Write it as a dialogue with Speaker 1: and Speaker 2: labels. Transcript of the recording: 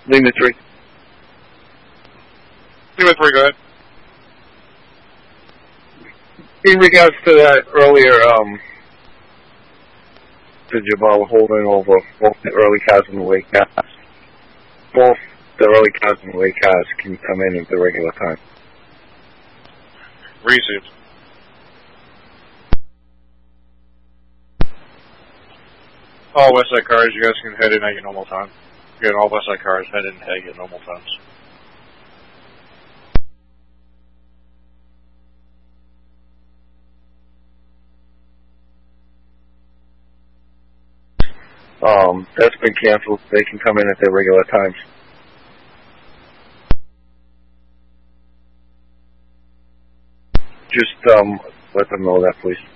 Speaker 1: Lima 3.
Speaker 2: Lima 3, go ahead.
Speaker 1: In regards to that earlier, the Jabal holding over both the early cars and the late cars. Both the early cars and the late cars can come in at the regular time.
Speaker 2: Received. All Westside cars, you guys can head in at your normal time. Again, all Westside cars head in at your normal times.
Speaker 1: That's been canceled. They can come in at their regular times. Just let them know that, please.